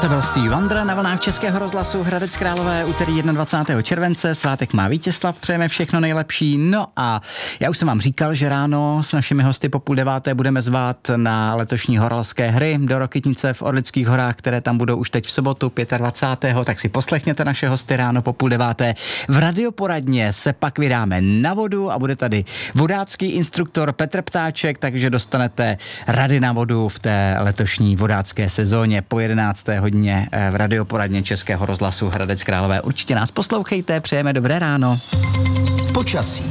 to byl Stevie Wonder na vlnách Českého rozhlasu Hradec Králové, úterý 21. července. Svátek má Vítězslav, přejeme všechno nejlepší. No a já už jsem vám říkal, že ráno s našimi hosty po 8:30 budeme zvát na letošní horalské hry do Rokytnice v Orlických horách, které tam budou už teď v sobotu 25. Tak si poslechněte naše hosty ráno po 8:30. V radioporadně se pak vydáme na vodu a bude tady vodácký instruktor Petr Ptáček, takže dostanete rady na vodu v té letošní vodácké sezóně po 11. hodině v radioporadně Českého rozhlasu Hradec Králové. Určitě nás poslouchejte, přejeme dobré ráno. Počasí.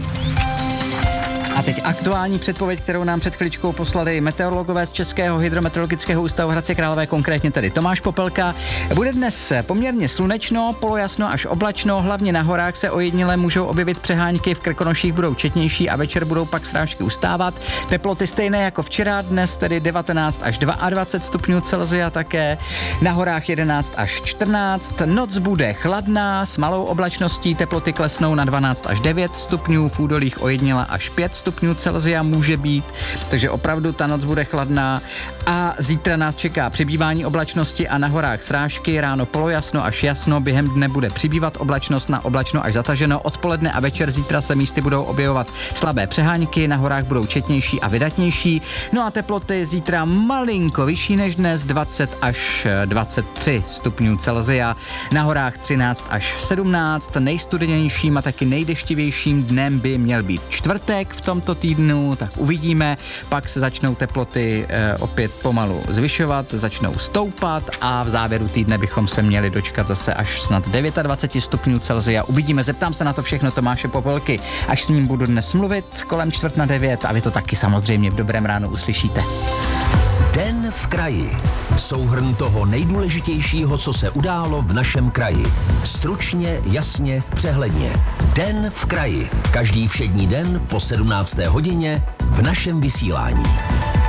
A teď aktuální předpověď, kterou nám před chviličkou poslali meteorologové z Českého hydrometeorologického ústavu Hradce Králové, konkrétně tedy Tomáš Popelka. Bude dnes poměrně slunečno, polojasno až oblačno, hlavně na horách se ojediněle můžou objevit přehánky, v Krkonoších budou četnější a večer budou pak srážky ustávat. Teploty stejné jako včera, dnes tedy 19 až 22 stupňů Celsia také, na horách 11 až 14, noc bude chladná s malou oblačností, teploty klesnou na 12 až 9 stupňů, v údolích ojediněle až 5 stupňů Celsia může být, takže opravdu ta noc bude chladná a zítra nás čeká přibývání oblačnosti a na horách srážky, ráno polojasno až jasno, během dne bude přibývat oblačnost na oblačno až zataženo, odpoledne a večer zítra se místy budou objevovat slabé přehánky, na horách budou četnější a vydatnější, no a teploty zítra malinko vyšší než dnes, 20 až 23 stupňů Celsia, na horách 13 až 17, nejstudenějším a taky nejdeštivějším dnem by měl být čtvrtek v tomto týdnu, tak uvidíme, pak se začnou teploty opět pomalu zvyšovat, začnou stoupat a v závěru týdne bychom se měli dočkat zase až snad 29 stupňů Celsia. Uvidíme, zeptám se na to všechno Tomáše Popelky, až s ním budu dnes mluvit kolem 8:45 a vy to taky samozřejmě v dobrém ránu uslyšíte. Den v kraji. Souhrn toho nejdůležitějšího, co se událo v našem kraji. Stručně, jasně, přehledně. Den v kraji. Každý všední den po 17. hodině v našem vysílání.